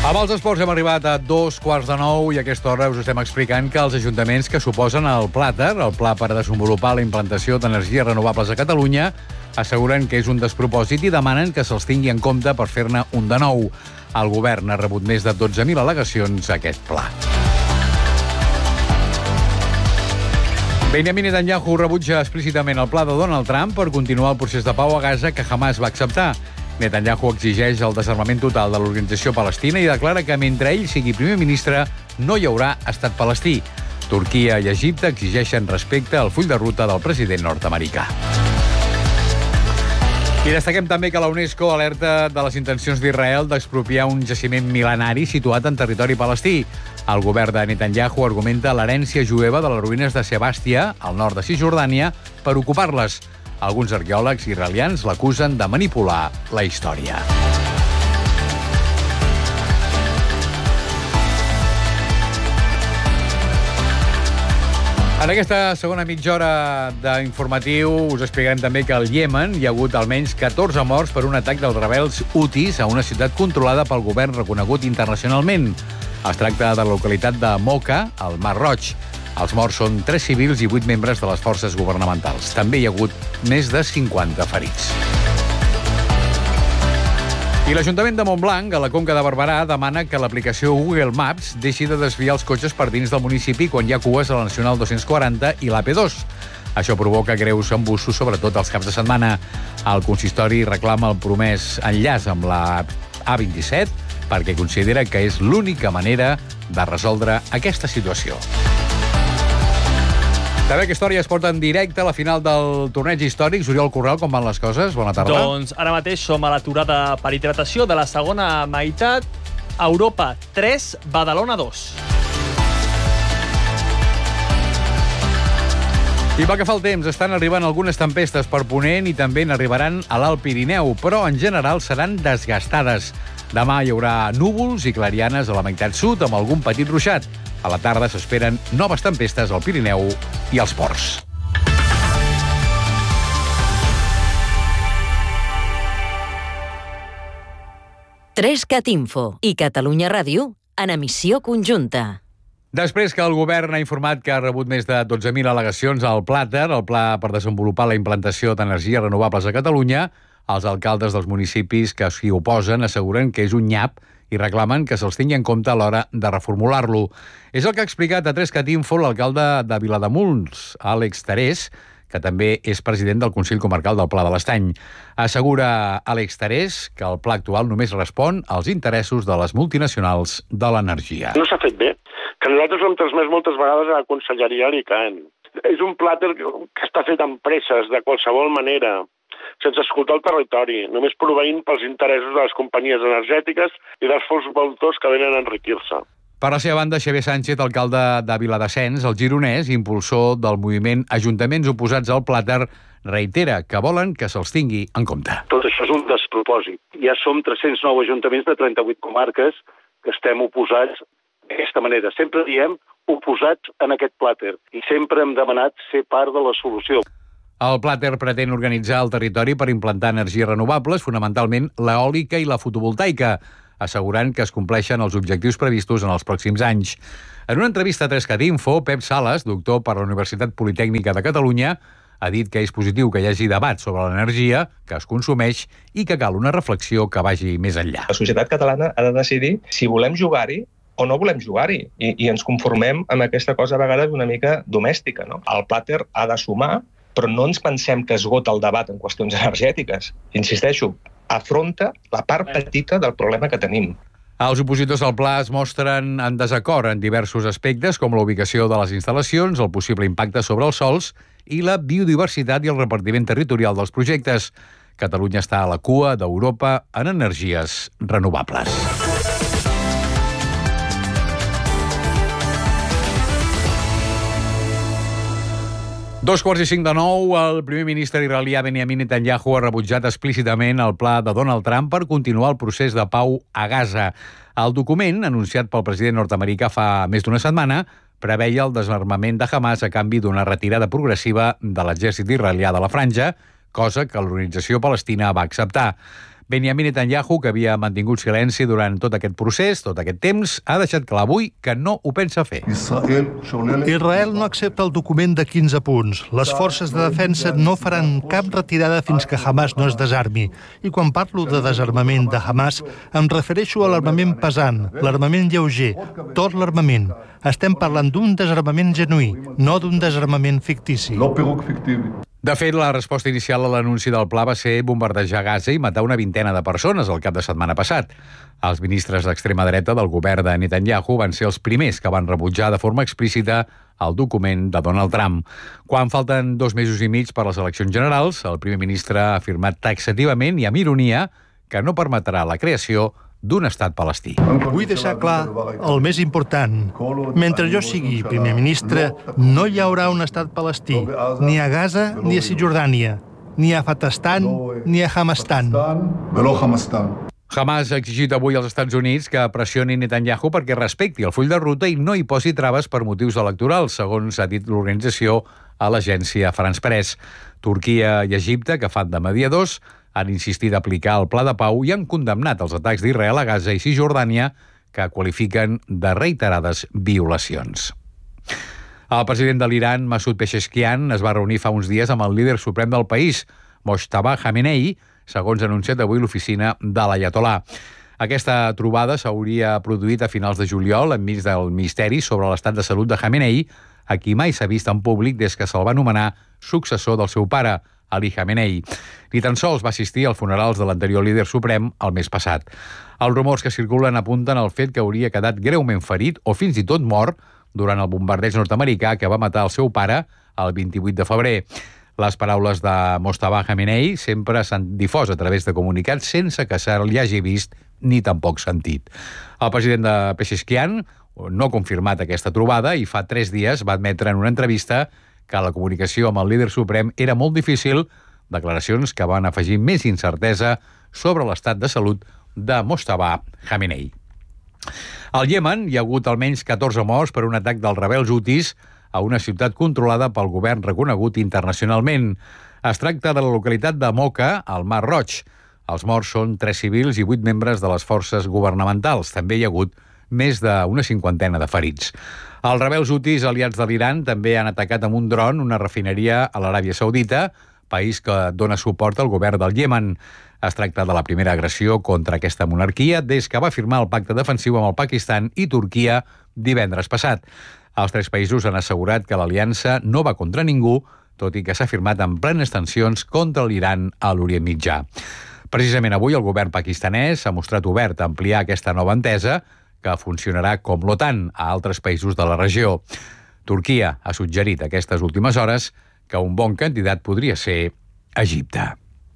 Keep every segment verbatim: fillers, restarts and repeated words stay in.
Amb els esports hem arribat a dos quarts de nou i a aquesta hora us estem explicant que els ajuntaments que suposen el Plàter, el Pla per desenvolupar la implantació d'energies renovables a Catalunya, asseguren que és un despropòsit i demanen que se'ls tingui en compte per fer-ne un de nou. El govern ha rebut més de dotze mil al·legacions a aquest pla. Benjamin Netanyahu rebutja explícitament el pla de Donald Trump per continuar el procés de pau a Gaza que Hamas va acceptar. Netanyahu exigeix el desarmament total de l'organització palestina i declara que mentre ell sigui primer ministre no hi haurà estat palestí. Turquia i Egipte exigeixen respecte al full de ruta del president nord-americà. I destaquem també que la UNESCO alerta de les intencions d'Israel d'expropiar un jaciment mil·lenari situat en territori palestí. El govern de Netanyahu argumenta l'herència jueva de les ruïnes de Sebàstia, al nord de Cisjordània, per ocupar-les. Alguns arqueòlegs israelians l'acusen de manipular la història. En aquesta segona mitja hora d'informatiu us explicarem també que al Iemen hi ha hagut almenys catorze morts per un atac dels rebels Houthis a una ciutat controlada pel govern reconegut internacionalment. Es tracta de la localitat de Mocha, al Mar Roig. Els morts són tres civils i vuit membres de les forces governamentals. També hi ha hagut més de cinquanta ferits. I l'Ajuntament de Montblanc, a la Conca de Barberà, demana que l'aplicació Google Maps deixi de desviar els cotxes per dins del municipi quan hi ha cues a la Nacional dos-cents quaranta i l'A P dos. Això provoca greus embussos, sobretot els caps de setmana. El consistori reclama el promès enllaç amb la A vint-i-set perquè considera que és l'única manera de resoldre aquesta situació. També aquesta hora ja es porta en directe a la final del torneig històric. Oriol Corral, com van les coses? Bona tarda. Doncs ara mateix som a l'aturada per hidratació de la segona meitat. Europa tres, Badalona dos. I pel que fa al temps, estan arribant algunes tempestes per Ponent i també n'arribaran a l'Alt Pirineu, però en general seran desgastades. Demà hi haurà núvols i clarianes a la meitat sud amb algun petit ruixat. A la tarda s'esperen noves tempestes al Pirineu i als ports. Trescat Info i Catalunya Ràdio en emissió conjunta. Després que el govern ha informat que ha rebut més de dotze mil al·legacions al Plàter, el Pla per desenvolupar la implantació d'energies renovables a Catalunya, els alcaldes dels municipis que s'hi oposen asseguren que és un nyap i reclamen que se'ls tingui en compte a l'hora de reformular-lo. És el que ha explicat a Trescat Info l'alcalde de Vilademuls, Àlex Tarés, que també és president del Consell Comarcal del Pla de l'Estany. Assegura Àlex Tarés que el pla actual només respon als interessos de les multinacionals de l'energia. No s'ha fet bé, que nosaltres ho hem transmès moltes vegades a la conselleria i l'ICANN. És un plàter que està fet amb presses, de qualsevol manera, sense escoltar el territori, només proveint pels interessos de les companyies energètiques i dels fons voltors que venen a enriquir-se. Per la seva banda, Xavier Sánchez, alcalde de Viladasens, el gironès, impulsor del moviment Ajuntaments Oposats al Plàter, reitera que volen que se'ls tingui en compte. Tot això és un despropòsit. Ja som tres-cents nou ajuntaments de trenta-vuit comarques que estem oposats d'aquesta manera. Sempre diem oposats en aquest plàter i sempre hem demanat ser part de la solució. El Plàter pretén organitzar el territori per implantar energies renovables, fonamentalment l'eòlica i la fotovoltaica, assegurant que es compleixen els objectius previstos en els pròxims anys. En una entrevista a Trescat Info, Pep Sales, doctor per la Universitat Politècnica de Catalunya, ha dit que és positiu que hi hagi debat sobre l'energia que es consumeix i que cal una reflexió que vagi més enllà. La societat catalana ha de decidir si volem jugar-hi o no volem jugar-hi, i, i ens conformem amb aquesta cosa a vegades una mica domèstica, no? El Plàter ha de sumar, però no ens pensem que esgota el debat en qüestions energètiques. Insisteixo, afronta la part petita del problema que tenim. Els opositors al pla es mostren en desacord en diversos aspectes, com la ubicació de les instal·lacions, el possible impacte sobre els sòls i la biodiversitat i el repartiment territorial dels projectes. Catalunya està a la cua d'Europa en energies renovables. Dos quarts i cinc de nou, el primer ministre israelià Benjamin Netanyahu ha rebutjat explícitament el pla de Donald Trump per continuar el procés de pau a Gaza. El document, anunciat pel president nord-americà fa més d'una setmana, preveia el desarmament de Hamas a canvi d'una retirada progressiva de l'exèrcit israelià de la franja, cosa que l'organització palestina va acceptar. Benjamin Netanyahu, que havia mantingut silenci durant tot aquest procés, tot aquest temps, ha deixat clar avui que no ho pensa fer. Israel no accepta el document de quinze punts. Les forces de defensa no faran cap retirada fins que Hamas no es desarmi. I quan parlo de desarmament de Hamas, em refereixo a l'armament pesant, l'armament lleuger, tot l'armament. Estem parlant d'un desarmament genuí, no d'un desarmament fictici. De fet, la resposta inicial a l'anunci del pla va ser bombardejar Gaza i matar una vintena de persones el cap de setmana passat. Els ministres d'extrema dreta del govern de Netanyahu van ser els primers que van rebutjar de forma explícita el document de Donald Trump. Quan falten dos mesos i mig per les eleccions generals, el primer ministre ha afirmat taxativament i amb ironia que no permetrà la creació d'un estat palestí. Vull deixar clar el més important. Mentre jo sigui primer ministre, no hi haurà un estat palestí, ni a Gaza ni a Cisjordània, ni a Fatastan ni a Hamastan. Hamas ha exigit avui als Estats Units que pressioni Netanyahu perquè respecti el full de ruta i no hi posi traves per motius electorals, segons ha dit l'organització a l'agència France Press. Turquia i Egipte, que fan de mediadors, han insistit a aplicar el pla de pau i han condemnat els atacs d'Israel a Gaza i Cisjordània, que qualifiquen de reiterades violacions. El president de l'Iran, Masoud Pezeshkian, es va reunir fa uns dies amb el líder suprem del país, Mojtaba Khamenei, segons ha anunciat avui l'oficina de l'Ayatollah. Aquesta trobada s'hauria produït a finals de juliol enmig del misteri sobre l'estat de salut de Khamenei, a qui mai s'ha vist en públic des que se'l va nomenar successor del seu pare, Ali Khamenei. Ni tan sols va assistir als funerals de l'anterior líder suprem el mes passat. Els rumors que circulen apunten al fet que hauria quedat greument ferit o fins i tot mort durant el bombardeig nord-americà que va matar el seu pare el vint-i-vuit de febrer. Les paraules de Mojtaba Khamenei sempre s'han difós a través de comunicats sense que se li hagi vist ni tampoc sentit. El president de Pezeshkian no ha confirmat aquesta trobada i fa tres dies va admetre en una entrevista que la comunicació amb el líder suprem era molt difícil, declaracions que van afegir més incertesa sobre l'estat de salut de Mojtaba Khamenei. Al Iemen hi ha hagut almenys catorze morts per un atac dels rebels hutis a una ciutat controlada pel govern reconegut internacionalment. Es tracta de la localitat de Mocha, al Mar Roig. Els morts són tres civils i vuit membres de les forces governamentals. També hi ha hagut més d'una cinquantena de ferits. Els rebels hutis aliats de l'Iran també han atacat amb un dron una refineria a l'Aràbia Saudita, país que dona suport al govern del Iemen. Es tracta de la primera agressió contra aquesta monarquia des que va firmar el pacte defensiu amb el Pakistan i Turquia divendres passat. Els tres països han assegurat que l'aliança no va contra ningú, tot i que s'ha firmat en plenes tensions contra l'Iran a l'Orient Mitjà. Precisament avui el govern pakistanès s'ha mostrat obert a ampliar aquesta nova entesa, que funcionarà com l'OTAN a altres països de la regió. Turquia ha suggerit aquestes últimes hores que un bon candidat podria ser Egipte.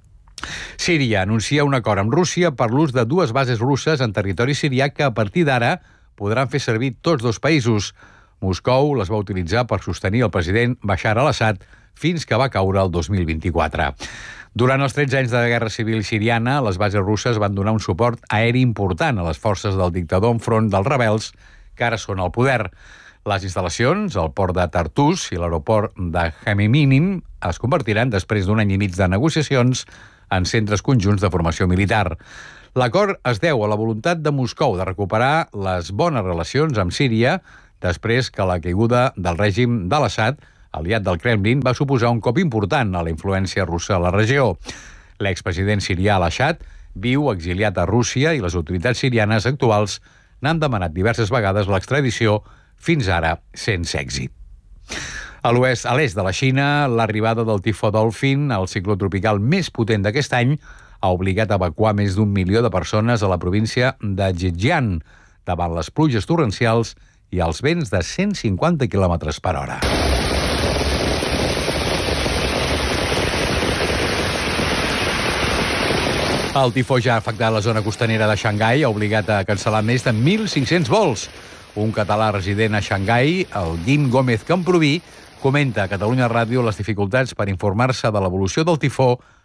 Síria anuncia un acord amb Rússia per l'ús de dues bases russes en territori sirià que a partir d'ara podran fer servir tots dos països. Moscou les va utilitzar per sostenir el president Bashar al-Assad fins que va caure el dos mil vint-i-quatre. Durant els tretze anys de la guerra civil siriana, les bases russes van donar un suport aeri important a les forces del dictador enfront dels rebels que ara són al poder. Les instal·lacions, el port de Tartus i l'aeroport de Khmeimim es convertiran, després d'un any i mig de negociacions, en centres conjunts de formació militar. L'acord es deu a la voluntat de Moscou de recuperar les bones relacions amb Síria després que la caiguda del règim d'Al-Assad, aliat del Kremlin, va suposar un cop important a la influència russa a la regió. L'expresident sirià al-Assad viu exiliat a Rússia i les autoritats sirianes actuals n'han demanat diverses vegades l'extradició, fins ara sense èxit. A l'oest, a l'est de la Xina, l'arribada del tifó Dolphin, el cicló tropical més potent d'aquest any, ha obligat a evacuar més d'un milió de persones a la província de Zhejiang, davant les pluges torrencials i els vents de cent cinquanta quilòmetres per hora. El tifó ja ha afectat la zona costanera de Xangai, ha obligat a cancel·lar més de mil cinc-cents vols. Un català resident a Xangai, el Guim Gómez Camproví, comenta a Catalunya Ràdio les dificultats per informar-se de l'evolució del tifó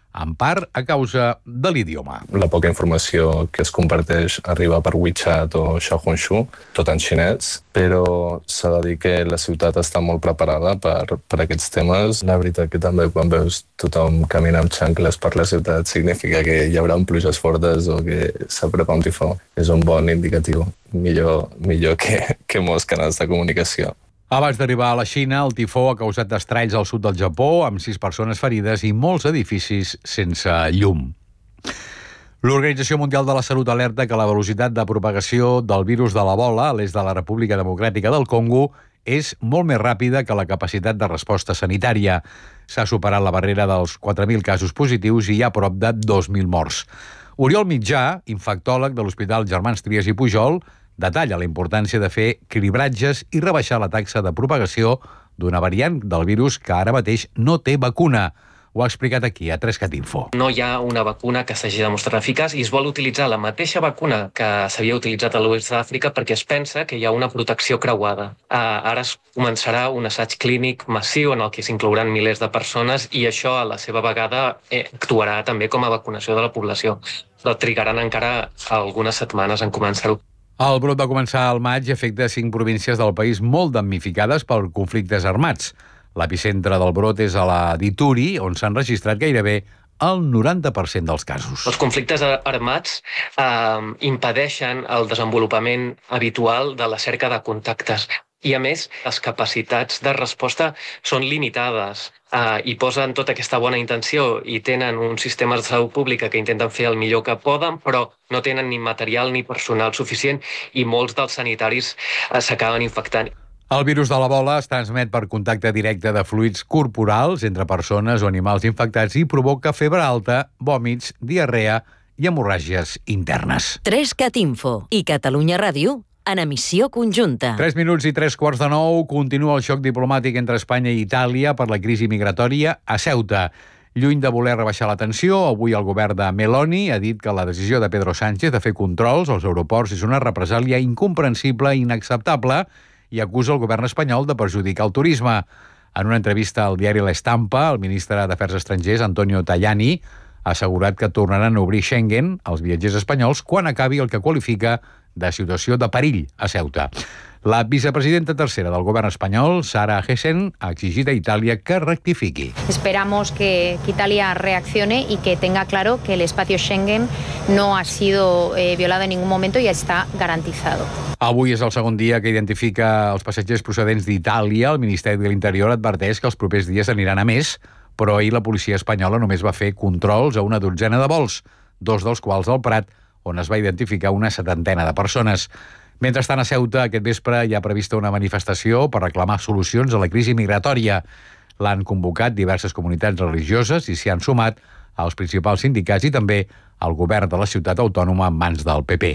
en part a causa de l'idioma. La poca informació que es comparteix arriba per WeChat o Xiaohongshu, tot en xinès, però s'ha de dir que la ciutat està molt preparada per, per aquests temes. La veritat que també quan veus tothom caminar amb xancles per la ciutat significa que hi haurà pluges fortes o que s'apropa un tifó. És un bon indicatiu, millor, millor que, que molts canals de comunicació. Abans d'arribar a la Xina, el tifó ha causat estralls al sud del Japó, amb sis persones ferides i molts edificis sense llum. L'Organització Mundial de la Salut alerta que la velocitat de propagació del virus de l'Ebola a l'est de la República Democràtica del Congo és molt més ràpida que la capacitat de resposta sanitària. S'ha superat la barrera dels quatre mil casos positius i hi ha prop de dos mil morts. Oriol Mitjà, infectòleg de l'Hospital Germans Trias i Pujol, detalla la importància de fer cribratges i rebaixar la taxa de propagació d'una variant del virus que ara mateix no té vacuna. Ho ha explicat aquí, a tres cat info. No hi ha una vacuna que s'hagi demostrat eficaç i es vol utilitzar la mateixa vacuna que s'havia utilitzat a l'oest d'Àfrica perquè es pensa que hi ha una protecció creuada. Ara es començarà un assaig clínic massiu en el que s'inclouran milers de persones i això, a la seva vegada, actuarà també com a vacunació de la població. Però trigaran encara algunes setmanes en començar-ho. El brot va començar al maig i afecta cinc províncies del país molt damnificades per conflictes armats. L'epicentre del brot és a la d'Ituri, on s'han registrat gairebé el noranta per cent dels casos. Els conflictes armats eh, impedeixen el desenvolupament habitual de la cerca de contactes. I, a més, les capacitats de resposta són limitades eh, i posen tota aquesta bona intenció i tenen uns sistemes de salut pública que intenten fer el millor que poden, però no tenen ni material ni personal suficient i molts dels sanitaris eh, s'acaben infectant. El virus de l'Ebola es transmet per contacte directe de fluids corporals entre persones o animals infectats i provoca febre alta, vòmits, diarrea i hemorràgies internes. tres cat info i Catalunya Ràdio en emissió conjunta. Tres minuts i tres quarts de nou. Continua el xoc diplomàtic entre Espanya i Itàlia per la crisi migratòria a Ceuta. Lluny de voler rebaixar la tensió, avui el govern de Meloni ha dit que la decisió de Pedro Sánchez de fer controls als aeroports és una represàlia incomprensible i inacceptable i acusa el govern espanyol de perjudicar el turisme. En una entrevista al diari La Estampa, el ministre d'Afers Estrangers, Antonio Tajani, ha assegurat que tornaran a obrir Schengen als viatgers espanyols quan acabi el que qualifica de situació de perill a Ceuta. La vicepresidenta tercera del govern espanyol, Sara Hessen, ha exigit a Itàlia que rectifiqui. Esperamos que, que Italia reaccione y que tenga claro que el espacio Schengen no ha sido eh, violado en ningún momento y está garantizado. Avui és el segon dia que identifica els passatgers procedents d'Itàlia. El Ministeri de l'Interior adverteix que els propers dies aniran a més, però ahir la policia espanyola només va fer controls a una dotzena de vols, dos dels quals al Prat, on es va identificar una setantena de persones. Mentrestant, a Ceuta, aquest vespre hi ha prevista una manifestació per reclamar solucions a la crisi migratòria. L'han convocat diverses comunitats religioses i s'hi han sumat als principals sindicats i també al govern de la ciutat autònoma en mans del P P.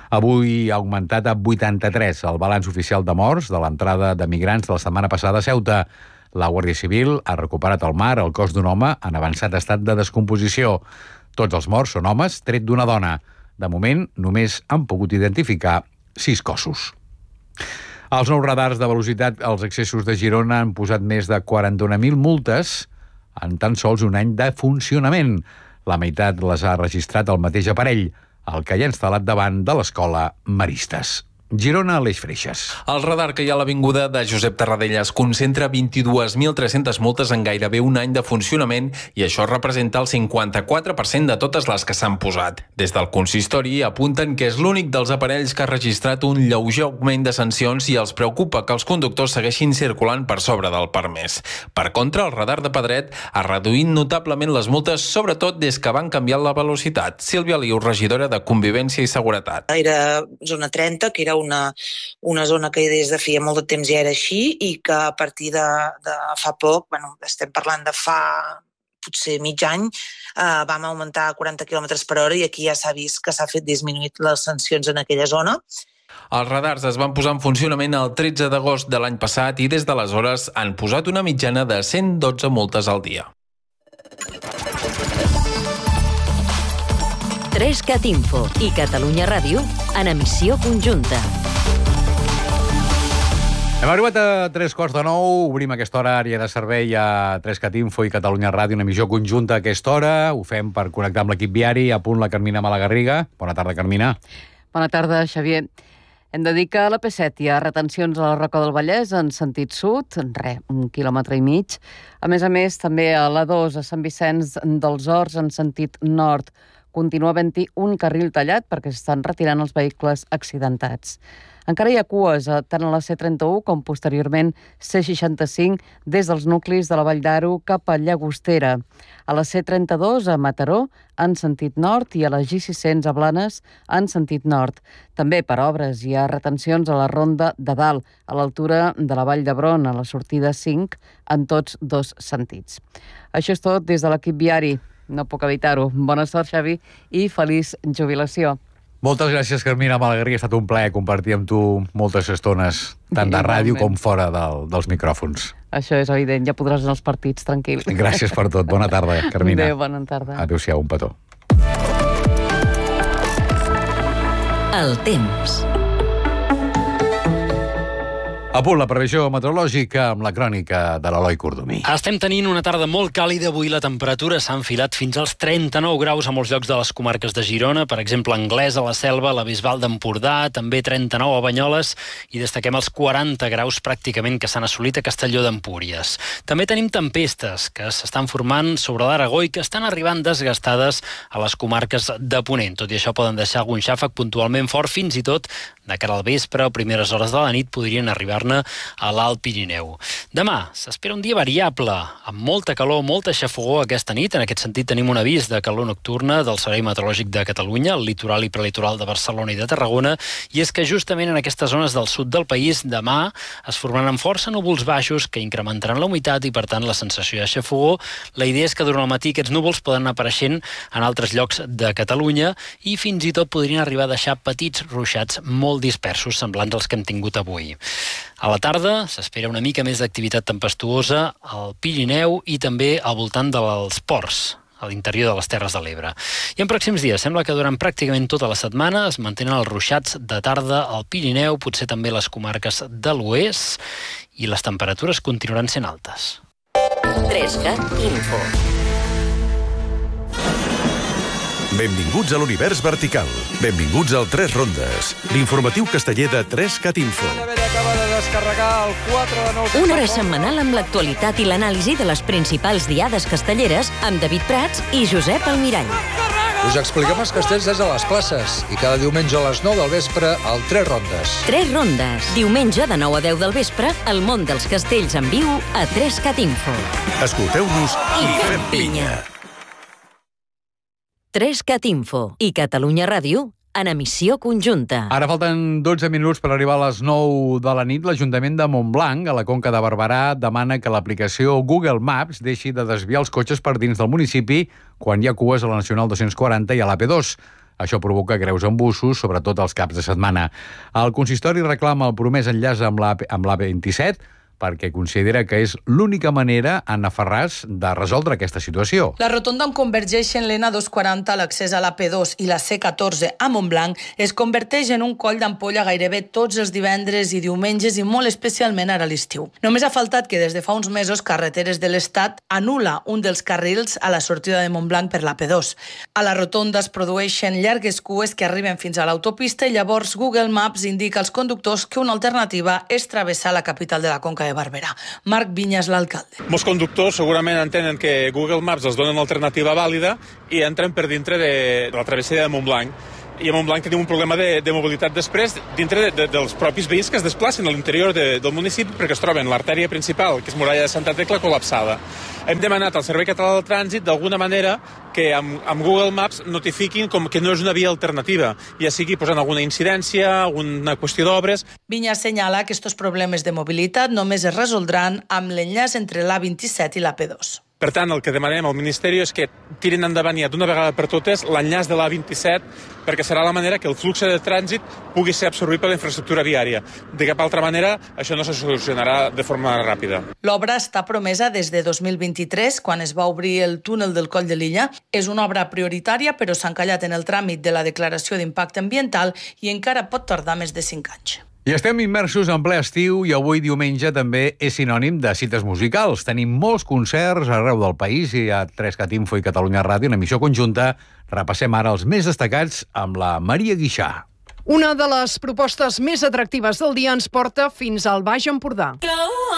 Avui ha augmentat a vuitanta-tres el balanç oficial de morts de l'entrada de migrants de la setmana passada a Ceuta. La Guàrdia Civil ha recuperat al mar el cos d'un home en avançat estat de descomposició. Tots els morts són homes, tret d'una dona. De moment, només han pogut identificar sis cossos. Els nous radars de velocitat als accessos de Girona han posat més de quaranta-un mil multes en tan sols un any de funcionament. La meitat les ha registrat el mateix aparell, el que hi ha instal·lat davant de l'escola Maristes. Girona, Aleix Freixas. El radar que hi ha a l'avinguda de Josep Tarradellas concentra vint-i-dues mil tres-centes multes en gairebé un any de funcionament i això representa el cinquanta-quatre per cent de totes les que s'han posat. Des del consistori apunten que és l'únic dels aparells que ha registrat un lleuger augment de sancions i els preocupa que els conductors segueixin circulant per sobre del permès. Per contra, el radar de Pedret ha reduït notablement les multes, sobretot des que van canviar la velocitat. Sílvia Liu, regidora de Convivència i Seguretat. Era zona trenta, que era Una, una zona que des de feia molt de temps ja era així i que a partir de, de fa poc, bueno, estem parlant de fa potser mig any, eh, vam augmentar a quaranta quilòmetres per hora i aquí ja s'ha vist que s'ha fet disminuït les sancions en aquella zona. Els radars es van posar en funcionament el tretze d'agost de l'any passat i des d'aleshores han posat una mitjana de cent dotze multes al dia. tres cat info i Catalunya Ràdio en emissió conjunta. Hem arribat a tres quarts de nou, obrim aquesta hora àrea de servei a Trescat Info i Catalunya Ràdio, una emissió conjunta a aquesta hora. Ho fem per connectar amb l'equip viari. A punt la Carmina Malagarriga. Bona tarda, Carmina. Bona tarda, Xavier. Hem de dir que a la P set hi ha retencions a la Roca del Vallès en sentit sud, en res, un quilòmetre i mig. A més a més, també a l'A dos a Sant Vicenç dels Horts en sentit nord. Continua havent-hi un carril tallat perquè s'estan retirant els vehicles accidentats. Encara hi ha cues tant a la C trenta-u com posteriorment C seixanta-cinc des dels nuclis de la Vall d'Aro cap a Llagostera. A la C trenta-dos a Mataró en sentit nord i a la G sis-cents a Blanes en sentit nord. També per obres hi ha retencions a la Ronda de Dalt, a l'altura de la Vall d'Hebron, a la sortida cinc, en tots dos sentits. Això és tot des de l'equip viari. No puc evitar-ho. Bona sort, Xavi, i feliç jubilació. Moltes gràcies, Carmina Malagarriga. Ha estat un plaer compartir amb tu moltes estones, tant de ràdio com fora del, dels micròfons. Això és evident, ja podràs anar als partits, tranquil. Gràcies per tot. Bona tarda, Carmina. Adéu, bona tarda. Adéu-siau, un petó. El temps. A punt la previsió meteorològica amb la crònica de l'Eloi Cordomí. Estem tenint una tarda molt càlida. Avui la temperatura s'ha enfilat fins als trenta-nou graus a molts llocs de les comarques de Girona, per exemple, Anglès, a la Selva, la Bisbal d'Empordà, també trenta-nou a Banyoles, i destaquem els quaranta graus pràcticament que s'han assolit a Castelló d'Empúries. També tenim tempestes que s'estan formant sobre l'Aragó i que estan arribant desgastades a les comarques de Ponent. Tot i això poden deixar algun xàfec puntualment fort, fins i tot de cara al vespre o primeres hores de la nit podrien arribar-ne a l'Alt Pirineu. Demà s'espera un dia variable, amb molta calor, molta xafogor aquesta nit. En aquest sentit tenim un avís de calor nocturna del Servei Meteorològic de Catalunya, al litoral i prelitoral de Barcelona i de Tarragona, i és que justament en aquestes zones del sud del país demà es formaran força núvols baixos que incrementaran la humitat i per tant la sensació de xafogor. La idea és que durant el matí aquests núvols poden anar apareixent en altres llocs de Catalunya i fins i tot podrien arribar a deixar petits ruixats molt dispersos, semblants als que hem tingut avui. A la tarda s'espera una mica més d'activitat tempestuosa al Pirineu i també al voltant dels ports, a l'interior de les Terres de l'Ebre. I en pròxims dies sembla que durant pràcticament tota la setmana es mantenen els ruixats de tarda al Pirineu, potser també les comarques de l'oest, i les temperatures continuaran sent altes. Trescat Info. Benvinguts a l'univers vertical. Benvinguts al Tres Rondes, l'informatiu casteller de Trescat Info. Una hora setmanal amb l'actualitat i l'anàlisi de les principals diades castelleres amb David Prats i Josep Almirall. Us expliquem els castells des de les places i cada diumenge a les nou del vespre al Tres Rondes. Tres Rondes. Diumenge de nou a deu del vespre, el món dels castells en viu a Trescat Info. Escolteu-nos i fem pinya. Trescat Info i Catalunya Ràdio en emissió conjunta. Ara falten dotze minuts per arribar a les nou de la nit. L'Ajuntament de Montblanc, a la Conca de Barberà, demana que l'aplicació Google Maps deixi de desviar els cotxes per dins del municipi quan hi ha cues a la Nacional dos-cents quaranta i a l'A P dos. Això provoca greus embussos, sobretot els caps de setmana. El consistori reclama el promès enllaç amb l'A vint-i-set perquè considera que és l'única manera a Nafarràs de resoldre aquesta situació. La rotonda on convergeixen l'N dos quaranta, l'accés a l'A P dos i la C catorze a Montblanc es converteix en un coll d'ampolla gairebé tots els divendres i diumenges i molt especialment ara a l'estiu. Només ha faltat que des de fa uns mesos Carreteres de l'Estat anul·la un dels carrils a la sortida de Montblanc per l'A P dos. A la rotonda es produeixen llargues cues que arriben fins a l'autopista i llavors Google Maps indica als conductors que una alternativa és travessar la capital de la Conca de Barberà. Marc Vinyas, l'alcalde. Molts conductors segurament entenen que Google Maps els dona una alternativa vàlida i entren per dintre de la travessia de Montblanc. I a Montblanc tenim un problema de, de mobilitat després dintre de, de, dels propis veïns que es desplacen a l'interior de, del municipi perquè es troben l'artèria principal, que és Muralla de Santa Tecla, col·lapsada. Hem demanat al Servei Català del Trànsit d'alguna manera que amb, amb Google Maps notifiquin com que no és una via alternativa, ja sigui posant alguna incidència, alguna qüestió d'obres. Vinyas assenyala que aquests problemes de mobilitat només es resoldran amb l'enllaç entre l'A vint-i-set i l'A P dos. Per tant, el que demanem al Ministeri és que tirin endavant ja d'una vegada per totes l'enllaç de l'A vint-i-set perquè serà la manera que el flux de trànsit pugui ser absorbit per la infraestructura viària. De cap altra manera, això no se solucionarà de forma ràpida. L'obra està promesa des de dos mil vint-i-tres, quan es va obrir el túnel del Coll de l'Illa. És una obra prioritària, però s'ha encallat en el tràmit de la declaració d'impacte ambiental i encara pot tardar més de cinc anys. I estem immersos en ple estiu i avui diumenge també és sinònim de cites musicals. Tenim molts concerts arreu del país i a tres cat Info i Catalunya Ràdio, en emissió conjunta. Repassem ara els més destacats amb la Maria Guixà. Una de les propostes més atractives del dia ens porta fins al Baix Empordà.